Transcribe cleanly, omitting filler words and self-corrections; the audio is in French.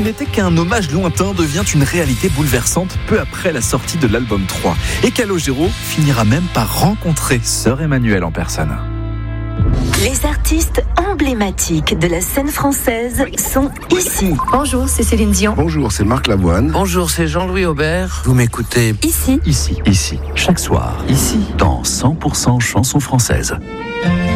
n'était qu'un hommage lointain devient une réalité bouleversante peu après la sortie de l'album 3. Et Calogero finira même par rencontrer Sœur Emmanuelle en personne. Les artistes emblématiques de la scène française sont ici. Bonjour, c'est Céline Dion. Bonjour, c'est Marc Lavoine. Bonjour, c'est Jean-Louis Aubert. Vous m'écoutez Ici. Ici, chaque soir, ici, dans 100% chansons françaises.